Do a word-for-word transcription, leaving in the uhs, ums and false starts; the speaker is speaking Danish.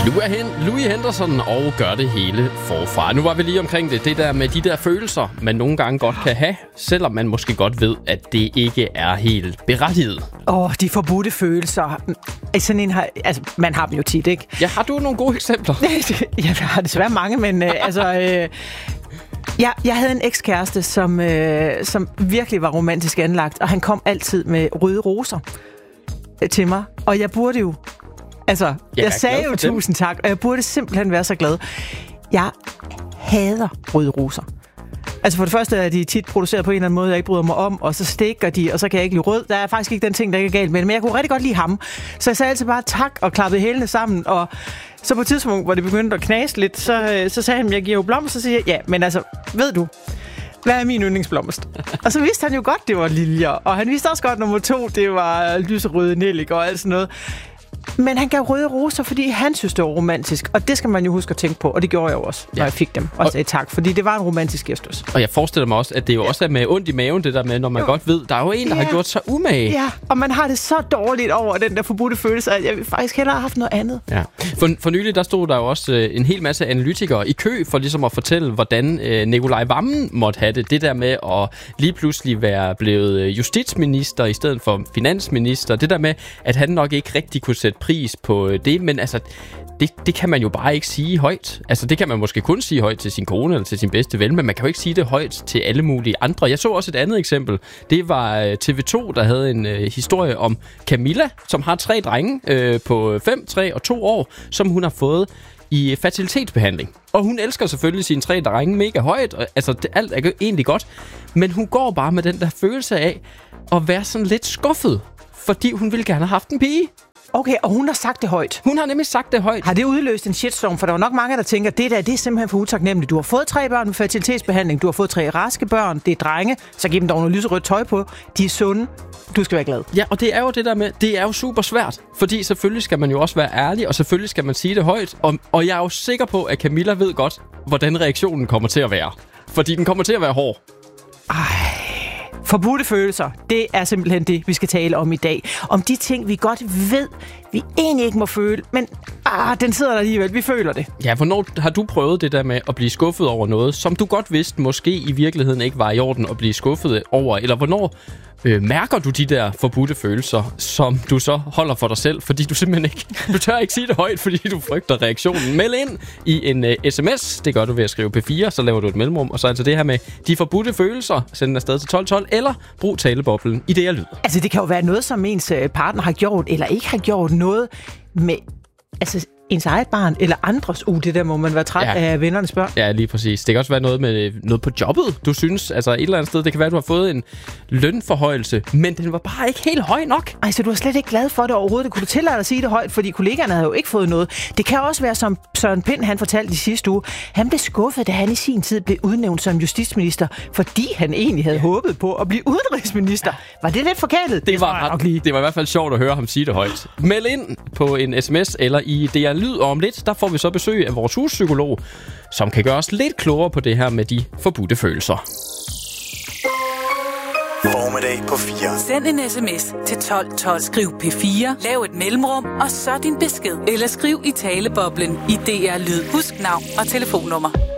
Louis Henderson og gør det hele forfra. Nu var vi lige omkring det. Det der med de der følelser, man nogle gange godt kan have, selvom man måske godt ved, at det ikke er helt berettiget. Åh, oh, de forbudte følelser. Sådan en har, altså, man har dem jo tit, ikke? Ja, har du nogle gode eksempler? Jeg har desværre mange, men øh, altså... Øh, jeg, jeg havde en ekskæreste, som, øh, som virkelig var romantisk anlagt, og han kom altid med røde roser øh, til mig. Og jeg burde jo... Altså, ja, jeg, jeg sagde jo tusind tak, og jeg burde simpelthen være så glad. Jeg hader røde roser. Altså for det første er de tit produceret på en eller anden måde, jeg ikke bryder mig om, og så stikker de, og så kan jeg ikke lide rød. Der er faktisk ikke den ting, der ikke er galt med det, men jeg kunne rigtig godt lide ham. Så jeg sagde altid bare tak og klappede hælene sammen, og så på et tidspunkt, hvor det begyndte at knase lidt, så, så sagde han, jeg giver jo blomster, så siger jeg, ja, men altså, ved du, hvad er min yndlingsblomst? Og så vidste han jo godt, det var liljer, og han vidste også godt, nummer to, det var lyserøde nellik og alt sådan noget. Men han gav røde roser, fordi han synes, det var romantisk. Og det skal man jo huske at tænke på. Og det gjorde jeg jo også, når ja. jeg fik dem. Og, og sagde tak, fordi det var en romantisk gestus. Og jeg forestiller mig også, at det jo ja. også er med ondt i maven, det der med, når man jo. godt ved, der er jo en, der ja. har gjort sig umage. Ja, og man har det så dårligt over den der forbudte følelse, at jeg vil faktisk hellere have haft noget andet. Ja. For, for nylig, der stod der jo også øh, en hel masse analytikere i kø for ligesom at fortælle, hvordan øh, Nicolai Wammen måtte have det. Det der med at lige pludselig være blevet justitsminister i stedet for finansminister. Det der med, at han nok ikke rigtig kunne sætte pris på det, men altså, det, det kan man jo bare ikke sige højt. Altså, det kan man måske kun sige højt til sin kone eller til sin bedste ven, men man kan jo ikke sige det højt til alle mulige andre. Jeg så også et andet eksempel. Det var T V to, der havde en øh, historie om Camilla, som har tre drenge øh, på fem, tre og to år, som hun har fået i fertilitetsbehandling. Og hun elsker selvfølgelig sine tre drenge mega højt, og altså, det, alt er egentlig godt, men hun går bare med den der følelse af at være sådan lidt skuffet, fordi hun ville gerne have haft en pige. Okay, og hun har sagt det højt. Hun har nemlig sagt det højt. Har det udløst en shitstorm? For der var nok mange, der tænker, det der, det er simpelthen for utaknemmeligt. Du har fået tre børn med fertilitetsbehandling, du har fået tre raske børn, det er drenge, så giv dem dog noget lyserødt tøj på. De er sunde. Du skal være glad. Ja, og det er jo det der med, det er jo super svært. Fordi selvfølgelig skal man jo også være ærlig, og selvfølgelig skal man sige det højt. Og, og jeg er jo sikker på, at Camilla ved godt, hvordan reaktionen kommer til at være. Fordi den kommer til at være hård. Ej... Forbudte følelser, det er simpelthen det, vi skal tale om i dag. Om de ting, vi godt ved, vi egentlig ikke må føle, men ah, den sidder der alligevel, vi føler det. Ja, hvornår har du prøvet det der med at blive skuffet over noget, som du godt vidste måske i virkeligheden ikke var i orden at blive skuffet over? Eller hvornår øh, mærker du de der forbudte følelser, som du så holder for dig selv, fordi du simpelthen ikke, du tør ikke sige det højt, fordi du frygter reaktionen. Meld ind i en uh, sms, det gør du ved at skrive P fire, så laver du et mellemrum, og så altså det her med de forbudte følelser, send den afsted til tolv tolv, eller brug taleboblen i det jeg lyder. Altså det kan jo være noget, som ens partner har gjort, eller ikke har gjort noget med... Altså ens eget barn, eller andres. Uh, det der må man være træt ja. af vennernes børn. Ja, lige præcis. Det kan også være noget med noget på jobbet, du synes. Altså et eller andet sted, det kan være, at du har fået en lønforhøjelse, men den var bare ikke helt høj nok. Ej, så du er slet ikke glad for det overhovedet. Det kunne du tillade dig at sige det højt, fordi kollegaerne havde jo ikke fået noget. Det kan også være, som Søren Pind, han fortalte i sidste uge. Han blev skuffet, da han i sin tid blev udnævnt som justitsminister, fordi han egentlig havde ja. håbet på at blive udenrigsminister. Var det lidt forkert? Det, det, var, ret, det var i hvert fald sjovt at høre ham sige det højt. Meld ind på en sms eller i det jeg lyd, og om lidt, der får vi så besøg af vores huspsykolog, som kan gøre os lidt klogere på det her med de forbudte følelser. Formiddag på fire. Send en sms til tolv tolv. Skriv P fire, lav et mellemrum, og så din besked. Eller skriv i taleboblen i D R Lyd. Husk navn og telefonnummer.